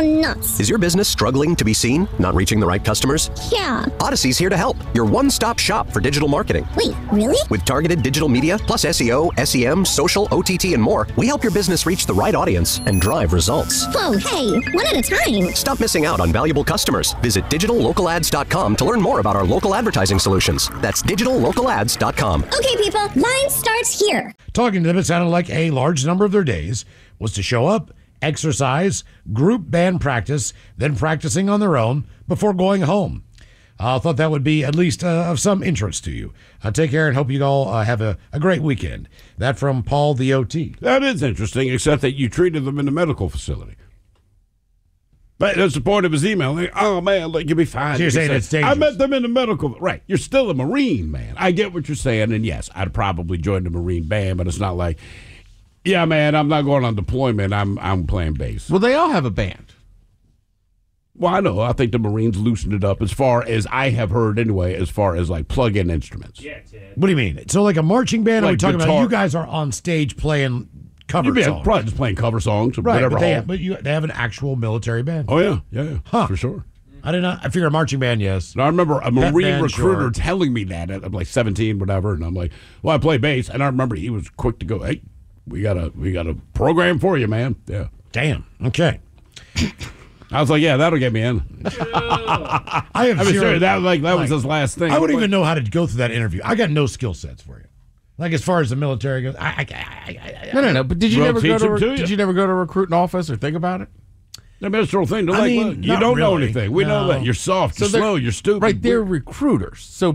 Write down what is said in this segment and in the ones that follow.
nuts. Is your business struggling to be seen? Not reaching the right customers? Yeah. Odyssey's here to help. Your one-stop shop for digital marketing. Wait, really? With targeted digital media, plus SEO, SEM, social, OTT, and more, we help your business reach the right audience and drive results. Whoa, hey, one at a time. Stop missing out on valuable customers. Visit digitallocalads.com to learn more about our local advertising solutions. That's digitallocalads.com. Okay, people, line starts here. Talking to them, it sounded like a large number of their days was to show up, exercise, group band practice, then practicing on their own before going home. I thought that would be at least of some interest to you. Take care and hope you all have a great weekend. That from Paul the OT. That is interesting, except that you treated them in a medical facility. But that's the point of his email. Like, oh, man, like, you'll be fine. So you're saying it's dangerous. I met them in the medical. Right. You're still a Marine, man. I get what you're saying. And, yes, I'd probably join the Marine band, but it's not like, yeah, man, I'm not going on deployment. I'm playing bass. Well, they all have a band. Well, I know. I think the Marines loosened it up as far as I have heard anyway, as far as, like, plug-in instruments. Yeah, Ted. What do you mean? So like a marching band? Like are we talking guitar. about you guys are on stage playing cover songs? Probably just playing cover songs or Right, whatever. but they have an actual military band. Oh, yeah, Huh. for sure. I did not. I figure a marching band, yes. And I remember a Pep Marine band, recruiter sure. telling me that at like 17, whatever, and I'm like, "Well, I play bass," and I remember he was quick to go, "Hey, we got a program for you, man." Yeah. Damn. Okay. I was like, "Yeah, that'll get me in." I have I mean, zero. sure, that was his last thing. I wouldn't even know how to go through that interview. I got no skill sets for you. Like as far as the military goes, No. But did you Well, never teach go them to? to you. Did you never go to a recruiting office or think about it? The minstrel thing. They're I like, mean, look, you not don't know really. anything. We know No. that. You're soft. You're they're- slow. You're stupid. Right, they're recruiters. So,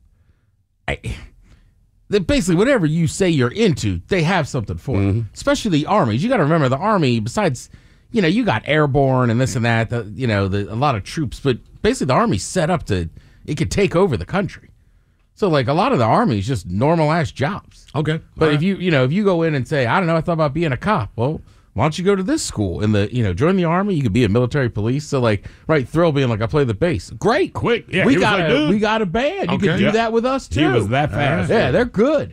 basically, whatever you say you're into, they have something for it. Especially the armies. You got to remember the army. Besides, you got airborne and this and that. A lot of troops, but basically the army's set up to it could take over the country. So, like a lot of the army is just normal ass jobs. Okay. But if you go in and say, I don't know, I thought about being a cop. Well, why don't you go to this school join the army? You could be a military police. So Thrill being like, I play the bass. Great, quick. Yeah, we he was got like, dude. we got a band. You Okay. could do Yeah. that with us too. He was that fast. Yeah, they're good.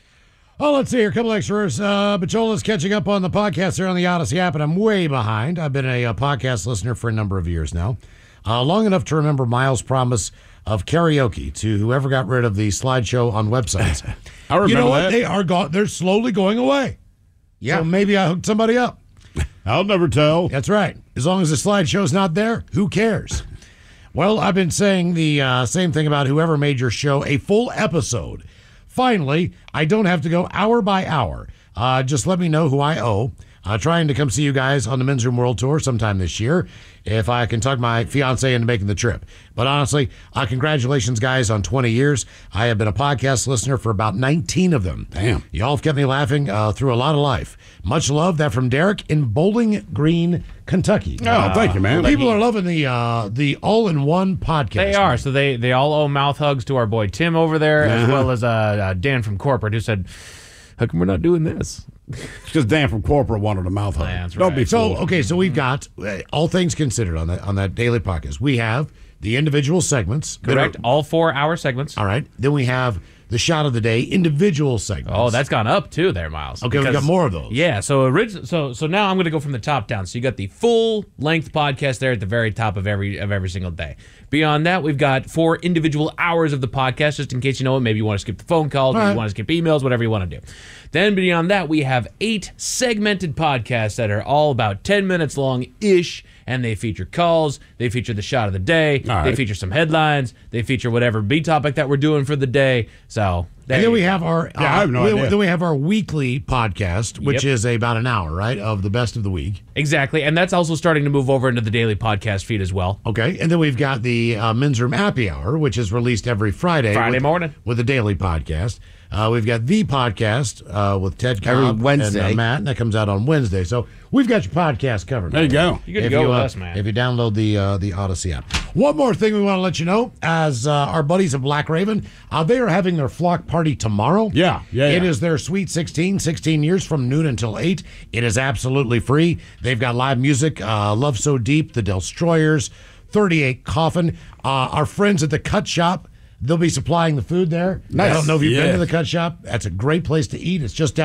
Oh, let's see here. A couple extras. Bachola's catching up on the podcast there on the Odyssey app, and I'm way behind. I've been a podcast listener for a number of years now. Long enough to remember Miles' promise of karaoke to whoever got rid of the slideshow on websites. I remember You know what? that. They are they're slowly going away. Yeah. So maybe I hooked somebody up. I'll never tell. That's right. As long as the slideshow's not there, who cares? Well, I've been saying the same thing about whoever made your show a full episode. Finally, I don't have to go hour by hour. Just let me know who I owe. Trying to come see you guys on the Men's Room World Tour sometime this year, if I can talk my fiance into making the trip. But honestly, congratulations, guys, on 20 years. I have been a podcast listener for about 19 of them. Damn. Y'all have kept me laughing through a lot of life. Much love. That from Derek in Bowling Green, Kentucky. Oh, thank you, man. People are loving the all-in-one podcast. They are. So they all owe mouth hugs to our boy Tim over there, as well as Dan from corporate, who said, "How come we're not doing this?" Because Dan from corporate wanted a mouth hug. That's Don't right. be So, fooled. okay, so we've got all things considered on that daily podcast. We have the individual segments. that Correct. are- All 4 hour segments. all right. Then we have the shot of the day, individual segments. Oh, that's gone up too there, Miles. Okay, we've got more of those. Yeah, so now I'm going to go from the top down. So you got the full length podcast there at the very top of every single day. Beyond that, we've got 4 individual hours of the podcast, just in case you know it. Maybe you want to skip the phone calls, maybe you want to skip emails, whatever you want to do. Then beyond that, we have 8 segmented podcasts that are all about 10 minutes long-ish, and they feature calls, they feature the shot of the day, All they right. feature some headlines, they feature whatever B topic that we're doing for the day. So there And then you we go. have our I have no idea. Then we have our weekly podcast, which Yep. is about an hour, right, of the best of the week. Exactly, and that's also starting to move over into the daily podcast feed as well. Okay, and then we've got the Men's Room Happy Hour, which is released every Friday Morning. with a daily podcast. We've got the podcast with Ted Every Cobb Wednesday. and Matt, and that comes out on Wednesday. So we've got your podcast covered. There you go. You good to go with us, man. If you download the Odyssey app. One more thing we want to let you know, as our buddies at Black Raven, they are having their flock party tomorrow. Yeah. It is their Sweet 16 years from noon until 8. It is absolutely free. They've got live music, Love So Deep, The Destroyers, 38 Coffin. Our friends at the Cut Shop, they'll be supplying the food there. Nice. I don't know if you've been Yes. to the Cut Shop. That's a great place to eat. It's just down